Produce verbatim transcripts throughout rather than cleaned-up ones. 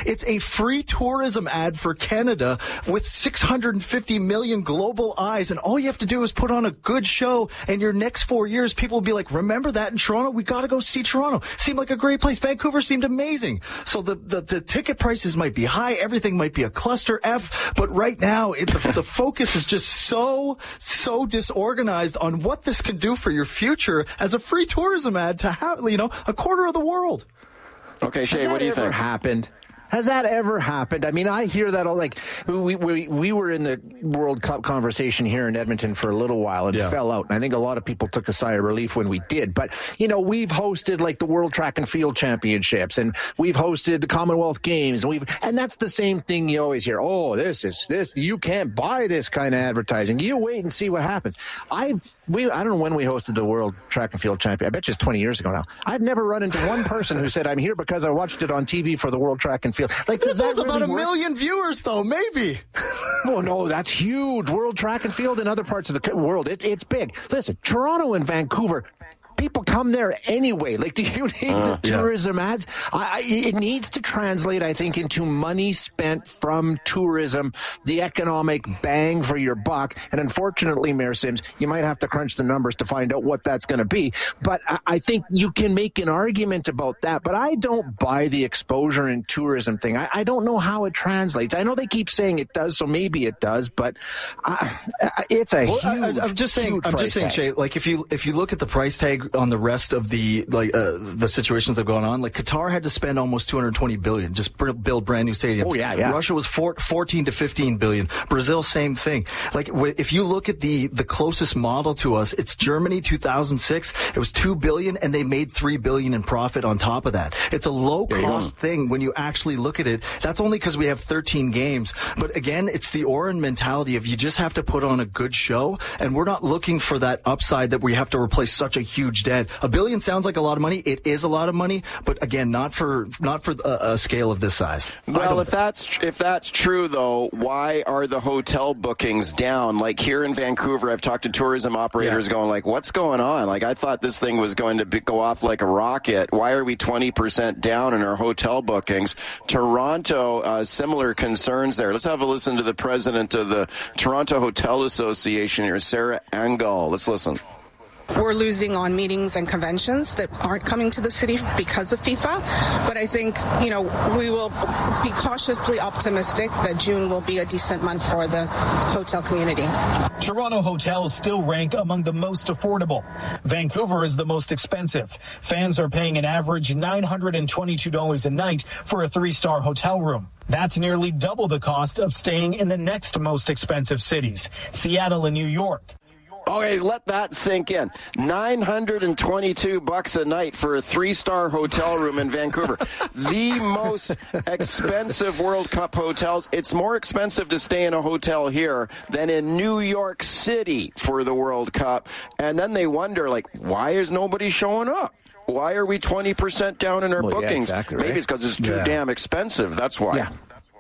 It's a free tourism ad for Canada with six hundred fifty million global eyes, and all you have to do is put on a good show, and your next four years, people will be like, remember that in Toronto? We got to go see Toronto. Seemed like a great place. Vancouver seemed amazing. So the, the, the ticket prices might be high. Everything might be a cluster F, but right now, it, the, the focus is just so, so disorganized on what this can do for your future as a free tourism ad to have, you know, a quarter of the world. Okay, Shay, what do you think? Happened? Has that ever happened? I mean, I hear that all, like, we, we we were in the World Cup conversation here in Edmonton for a little while and yeah. fell out. And I think a lot of people took a sigh of relief when we did. But, you know, we've hosted, like, the World Track and Field Championships, and we've hosted the Commonwealth Games. And we've and that's the same thing you always hear. Oh, this is this. You can't buy this kind of advertising. You wait and see what happens. I we I don't know when we hosted the World Track and Field Champion. I bet you it's twenty years ago now. I've never run into one person who said, I'm here because I watched it on T V for the World Track and Field. Like, does that really about a work? Million viewers, though, maybe. Well, no, that's huge. World Track and Field in other parts of the world, it's it's big. Listen, Toronto and Vancouver, people come there anyway. Like, do you need uh, the tourism yeah. ads? I, I, it needs to translate, I think, into money spent from tourism, the economic bang for your buck. And unfortunately, Mayor Sims, you might have to crunch the numbers to find out what that's going to be. But I, I think you can make an argument about that. But I don't buy the exposure and tourism thing. I, I don't know how it translates. I know they keep saying it does, so maybe it does. But I, I, it's a well, huge, I, I'm just saying. I'm just saying, Shay. Like, if you if you look at the price tag on the rest of the like uh, the situations that have gone on, like Qatar had to spend almost two hundred twenty billion just build brand new stadiums. Oh yeah, yeah. Russia was four, fourteen to fifteen billion. Brazil, same thing. Like, if you look at the the closest model to us, it's Germany two thousand six. It was two billion, and they made three billion in profit on top of that. It's a low cost thing when you actually look at it. That's only because we have thirteen games. But again, it's the Oren mentality of you just have to put on a good show, and we're not looking for that upside that we have to replace such a huge debt. A billion sounds like a lot of money. It is a lot of money, but again, not for not for a, a scale of this size. Well, if that's if that's true, though, why are the hotel bookings down? Like, here in Vancouver, I've talked to tourism operators yeah. going like, "What's going on?" Like, I thought this thing was going to be, go off like a rocket. Why are we twenty percent down in our hotel bookings? Toronto, uh, similar concerns there. Let's have a listen to the president of the Toronto Hotel Association here, Sarah Angal. Let's listen. We're losing on meetings and conventions that aren't coming to the city because of FIFA. But I think, you know, we will be cautiously optimistic that June will be a decent month for the hotel community. Toronto hotels still rank among the most affordable. Vancouver is the most expensive. Fans are paying an average nine hundred twenty-two dollars a night for a three-star hotel room. That's nearly double the cost of staying in the next most expensive cities, Seattle and New York. Okay, let that sink in. nine hundred twenty-two bucks a night for a three-star hotel room in Vancouver. The most expensive World Cup hotels. It's more expensive to stay in a hotel here than in New York City for the World Cup. And then they wonder, like, why is nobody showing up? Why are we twenty percent down in our well, bookings? Yeah, exactly, right? Maybe it's because it's too yeah. damn expensive. That's why. Yeah.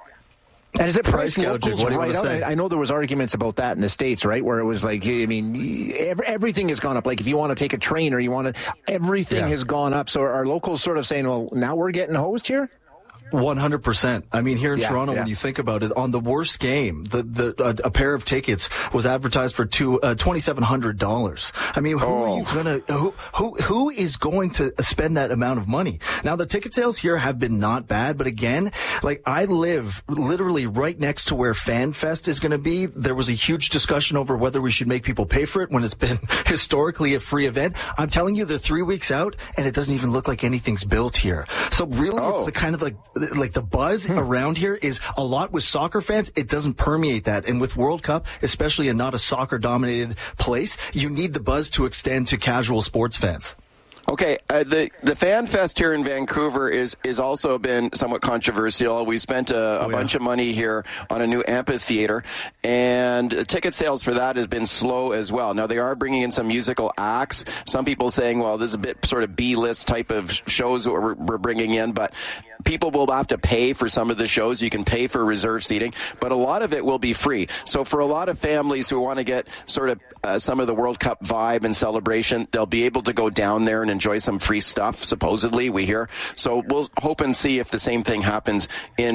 And is it price gouging? What do you right want to say? I know there was arguments about that in the States, right? Where it was like, I mean, everything has gone up. Like, if you want to take a train or you want to, everything yeah. has gone up. So are locals sort of saying, well, now we're getting hosed here? one hundred percent. I mean, here in yeah, Toronto, yeah. when you think about it, on the worst game, the the uh, a pair of tickets was advertised for two uh, twenty seven hundred dollars. I mean, who oh. are you gonna who who who is going to spend that amount of money? Now, the ticket sales here have been not bad, but again, like, I live literally right next to where FanFest is going to be. There was a huge discussion over whether we should make people pay for it when it's been historically a free event. I'm telling you, they're three weeks out, and it doesn't even look like anything's built here. So really, oh. it's the kind of like. Like, the buzz hmm. around here is a lot with soccer fans. It doesn't permeate that. And with World Cup, especially in not a soccer-dominated place, you need the buzz to extend to casual sports fans. Okay, uh, the the Fan Fest here in Vancouver is is also been somewhat controversial. We spent a, a oh, yeah. bunch of money here on a new amphitheater, and ticket sales for that has been slow as well. Now, they are bringing in some musical acts. Some people saying, well, this is a bit sort of B-list type of shows that we're, we're bringing in, but people will have to pay for some of the shows. You can pay for reserve seating, but a lot of it will be free. So for a lot of families who want to get sort of uh, some of the World Cup vibe and celebration, they'll be able to go down there and enjoy some free stuff, supposedly, we hear. So we'll hope and see if the same thing happens in